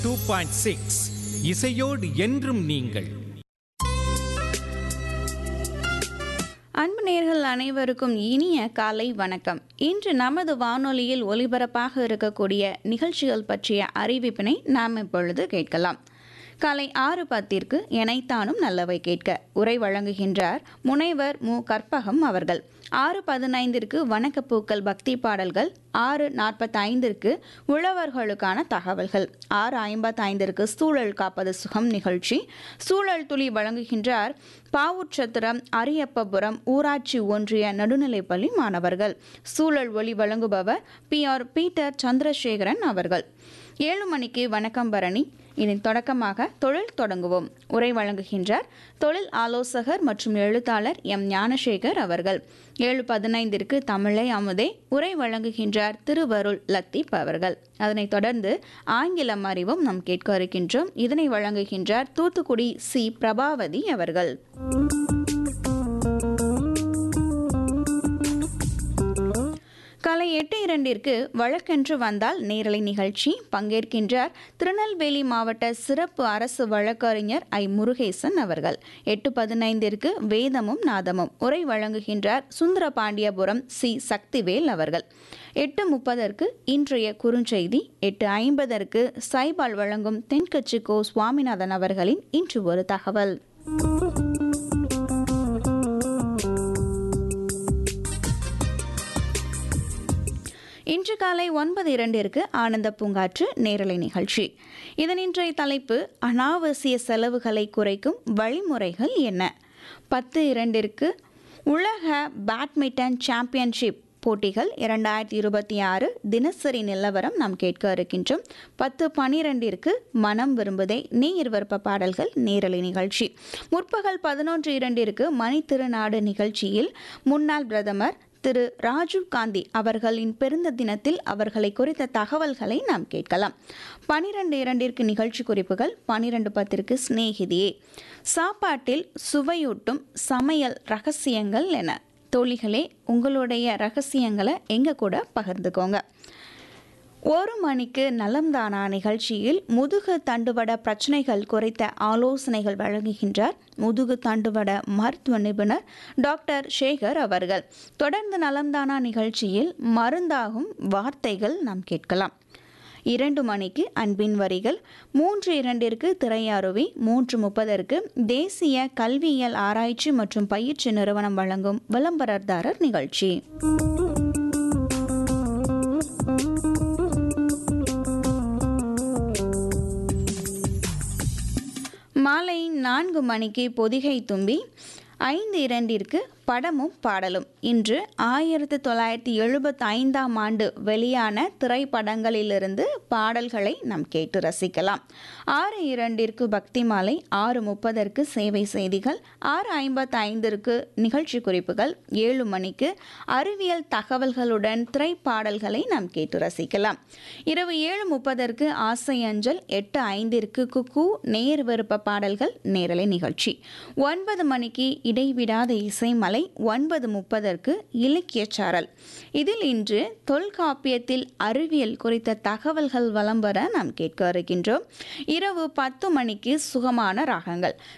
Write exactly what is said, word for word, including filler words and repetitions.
Two point six இசையோடு என்றும் நீங்கள். அன்பு நேயர்கள் அனைவருக்கும் இனிய காலை வணக்கம். இன்று நமது வானொலியில் ஒலிபரப்பாக இருக்கக்கூடிய நிகழ்ச்சிகள் பற்றிய அறிவிப்பினை நாம் இப்பொழுது கேட்கலாம். காலை ஆறு பத்திற்கு எனைத்தானும் நல்லவை கேட்க உரை வழங்குகின்றார் முனைவர் மு கற்பகம் அவர்கள். ஆறு பதினைந்திற்கு வணக்கப்பூக்கள் பக்தி பாடல்கள். ஆறு நாற்பத்தி ஐந்திற்கு உழவர்களுக்கான தகவல்கள். ஆறு ஐம்பத்தி ஐந்திற்கு சூழல் காப்பது சுகம் நிகழ்ச்சி. சூழல் துளி வழங்குகின்றார் பாவூர்சத்திரம் அரியப்பபுரம் ஊராட்சி ஒன்றிய நடுநிலைப்பள்ளி மாணவர்கள். சூழல் ஒளி வழங்குபவர் பி ஆர் பீட்டர் சந்திரசேகரன் அவர்கள். ஏழு மணிக்கு வணக்கம் பரணி. இதன் தொடக்கமாக தொழில் தொடங்குவோம் உரை வழங்குகின்றார் தொழில் ஆலோசகர் மற்றும் எழுத்தாளர் எம் ஞானசேகர் அவர்கள். ஏழு பதினைந்திற்கு தமிழை அமுதே உரை வழங்குகின்றார் திருவருள் லத்தீப் அவர்கள். அதனைத் தொடர்ந்து ஆங்கிலம் அறிவும் நாம் கேட்க இருக்கின்றோம். இதனை வழங்குகின்றார் தூத்துக்குடி சி பிரபாவதி அவர்கள். காலை எட்டு இரண்டிற்கு வழக்கென்று வந்தால் நேரலை நிகழ்ச்சி. பங்கேற்கின்றார் திருநெல்வேலி மாவட்ட சிறப்பு அரசு வழக்கறிஞர் ஐ முருகேசன் அவர்கள். எட்டு பதினைந்திற்கு வேதமும் நாதமும் உரை வழங்குகின்றார் சுந்தரபாண்டியபுரம் சி சக்திவேல் அவர்கள். எட்டு முப்பதற்கு இன்றைய குறுஞ்செய்தி. எட்டு ஐம்பதற்கு சைபால் வழங்கும் தென்கட்சி கோ சுவாமிநாதன் அவர்களின் இன்று ஒரு தகவல். இன்று காலை ஒன்பது இரண்டிற்கு ஆனந்த பூங்காற்று நேரலை நிகழ்ச்சி. இதன் இன்றைய தலைப்பு அனாவசிய செலவுகளை குறைக்கும் வழிமுறைகள் என்ன. பத்து இரண்டிற்கு உலக பேட்மிண்டன் சாம்பியன்ஷிப் போட்டிகள் இரண்டாயிரத்தி இருபத்தி ஆறு தினசரி நிலவரம் நாம் கேட்க இருக்கின்றோம். பத்து பனிரெண்டிற்கு மனம் விரும்புதே நேயர் விருப்ப பாடல்கள் நேரலை நிகழ்ச்சி. முற்பகல் பதினொன்று இரண்டிற்கு மணி திருநாடு நிகழ்ச்சியில் முன்னாள் பிரதமர் திரு ராஜீவ் காந்தி அவர்களின் பிறந்த தினத்தில் அவர்களை குறித்த தகவல்களை நாம் கேட்கலாம். பனிரெண்டு இரண்டிற்கு நிகழ்ச்சி குறிப்புகள். பனிரெண்டு பத்திற்கு சிநேகிதியே சாப்பாட்டில் சுவையூட்டும் சமையல் ரகசியங்கள் என. தோழிகளே, உங்களுடைய ரகசியங்களை எங்க கூட பகிர்ந்துக்கோங்க. ஒரு மணிக்கு நலம்தானா நிகழ்ச்சியில் முதுகு தண்டுவட பிரச்சனைகள் குறித்த ஆலோசனைகள் வழங்குகின்றார் முதுகு தண்டுவட மருத்துவ நிபுணர் டாக்டர் சேகர் அவர்கள். தொடர்ந்து நலம்தானா நிகழ்ச்சியில் மருந்தாகும் வார்த்தைகள் நாம் கேட்கலாம். இரண்டு மணிக்கு அன்பின் வரிகள். மூன்று இரண்டிற்கு திரையாருவி. மூன்று முப்பதற்கு தேசிய கல்வியியல் ஆராய்ச்சி மற்றும் பயிற்சி நிறுவனம் வழங்கும் விளம்பரதாரர் நிகழ்ச்சி. மாலை நான்கு மணிக்கு பொதிகை தும்பி. ஐந்து இரண்டிற்கு படமும் பாடலும். இன்று ஆயிரத்தி தொள்ளாயிரத்தி எழுபத்தி ஐந்தாம் ஆண்டு வெளியான திரைப்படங்களிலிருந்து பாடல்களை நாம் கேட்டு ரசிக்கலாம். ஆறு இரண்டிற்கு பக்தி மாலை. ஆறு முப்பதற்கு சேவை செய்திகள். ஆறு ஐம்பத்தி ஐந்திற்கு நிகழ்ச்சி குறிப்புகள். ஏழு மணிக்கு அறிவியல் தகவல்களுடன் திரைப்பாடல்களை நாம் கேட்டு ரசிக்கலாம். இரவு ஏழு முப்பதற்கு ஆசை அஞ்சல். எட்டு ஐந்திற்கு குக்கு நேர் விருப்ப பாடல்கள் நேரலை நிகழ்ச்சி. ஒன்பது மணிக்கு இடைவிடாத இசை மலை. ஒன்பது முப்பதற்கு இலக்கிய சாரல். இதில் இன்று தொல்காப்பியத்தில் அறிவியல் குறித்த தகவல்கள் வலம் வர நாம் கேட்க இருக்கின்றோம். இரவு பத்து மணிக்கு சுகமான ராகங்கள்.